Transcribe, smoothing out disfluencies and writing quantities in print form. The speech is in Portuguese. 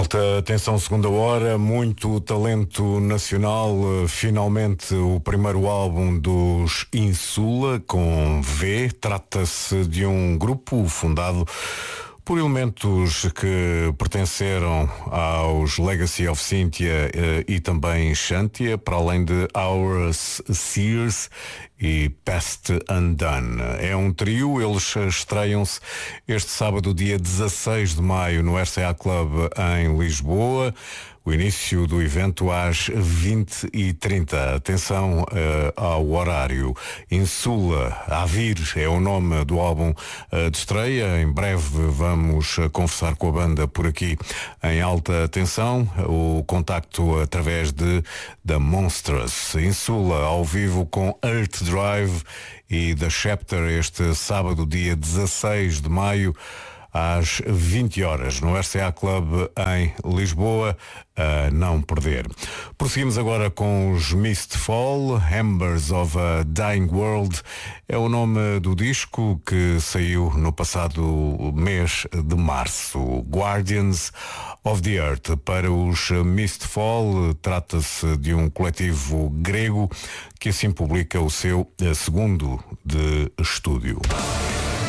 Alta atenção, segunda hora, muito talento nacional, finalmente o primeiro álbum dos Insula, com V, trata-se de um grupo fundado por elementos que pertenceram aos Legacy of Cynthia e também Shantia, para além de Our Sears e Past Undone. É um trio, eles estreiam-se este sábado, dia 16 de maio, no RCA Club em Lisboa. O início do evento às 20h30. Atenção ao horário. Insula, Avir é o nome do álbum de estreia. Em breve vamos conversar com a banda por aqui em alta tensão. O contacto através de The Monstrous. Insula ao vivo com Earth Drive e The Chapter este sábado, dia 16 de maio, às 20 horas, no RCA Club em Lisboa, a não perder. Prosseguimos agora com os Mistfall, Embers of a Dying World. É o nome do disco que saiu no passado mês de março. Guardians of the Earth. Para os Mistfall, trata-se de um coletivo grego que assim publica o seu segundo de estúdio.